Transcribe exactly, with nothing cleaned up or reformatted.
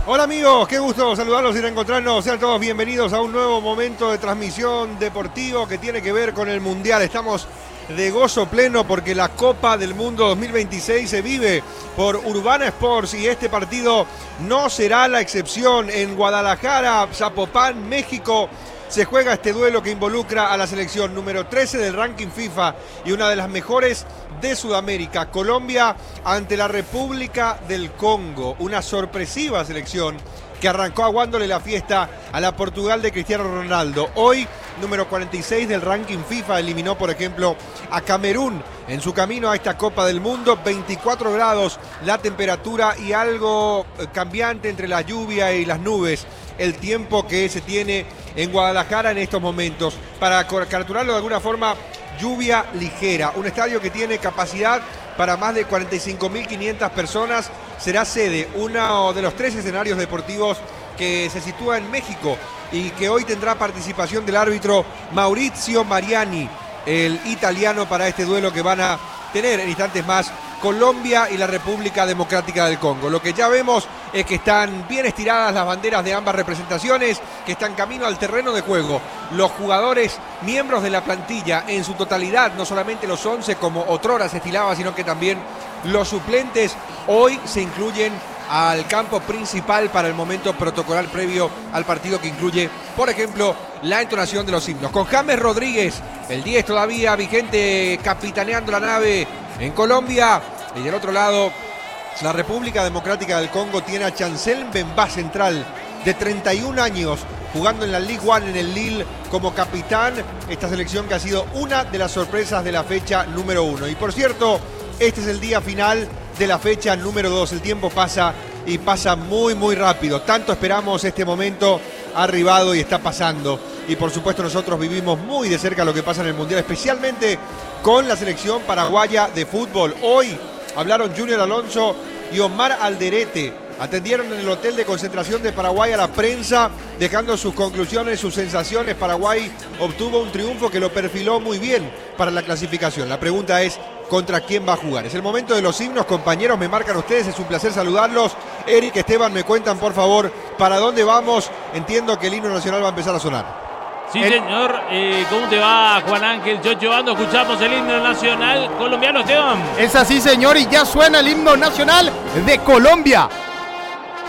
Hola amigos, qué gusto saludarlos y reencontrarnos. Sean todos bienvenidos a un nuevo momento de transmisión deportivo que tiene que ver con el Mundial. Estamos de gozo pleno porque la Copa del Mundo dos mil veintiséis se vive por Urbana Sports y este partido no será la excepción. En Guadalajara, Zapopan, México, se juega este duelo que involucra a la selección número trece del ranking FIFA y una de las mejores de Sudamérica, Colombia, ante la República del Congo. Una sorpresiva selección que arrancó aguándole la fiesta a la Portugal de Cristiano Ronaldo. Hoy, número cuarenta y seis del ranking FIFA, eliminó, por ejemplo, a Camerún en su camino a esta Copa del Mundo. veinticuatro grados la temperatura y algo cambiante entre la lluvia y las nubes. El tiempo que se tiene en Guadalajara en estos momentos. Para capturarlo de alguna forma, lluvia ligera. Un estadio que tiene capacidad para más de cuarenta y cinco mil quinientas personas. Será sede, uno de los tres escenarios deportivos que se sitúa en México y que hoy tendrá participación del árbitro Maurizio Mariani, el italiano, para este duelo que van a tener en instantes más Colombia y la República Democrática del Congo. Lo que ya vemos es que están bien estiradas las banderas de ambas representaciones, que están camino al terreno de juego. Los jugadores, miembros de la plantilla en su totalidad, no solamente los once como otrora se estilaba, sino que también los suplentes, hoy se incluyen al campo principal para el momento protocolar previo al partido, que incluye, por ejemplo, la entonación de los himnos. Con James Rodríguez, el diez todavía vigente, capitaneando la nave en Colombia. Y del otro lado, la República Democrática del Congo tiene a Chancel Mbemba, central de treinta y un años, jugando en la Ligue uno en el Lille como capitán. Esta selección que ha sido una de las sorpresas de la fecha número uno. Y por cierto, este es el día final de la fecha número dos. El tiempo pasa y pasa muy muy rápido. Tanto esperamos este momento, ha arribado y está pasando. Y por supuesto nosotros vivimos muy de cerca lo que pasa en el Mundial, especialmente con la selección paraguaya de fútbol. Hoy hablaron Junior Alonso y Omar Alderete. Atendieron en el hotel de concentración de Paraguay a la prensa, dejando sus conclusiones, sus sensaciones. Paraguay obtuvo un triunfo que lo perfiló muy bien para la clasificación. La pregunta es, ¿contra quién va a jugar? Es el momento de los himnos, compañeros, me marcan ustedes, es un placer saludarlos. Eric, Esteban, me cuentan por favor para dónde vamos. Entiendo que el himno nacional va a empezar a sonar. Sí, el... señor. Eh, ¿Cómo te va, Juan Ángel Chocho Bando? Escuchamos el himno nacional colombiano, Esteban. Es así, señor, y ya suena el himno nacional de Colombia.